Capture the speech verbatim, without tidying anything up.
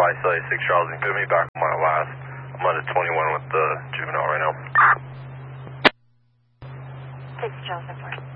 five seventy-six Charles, and put me back on my last. I'm on a twenty-one with the juvenile right now. six Charles, report.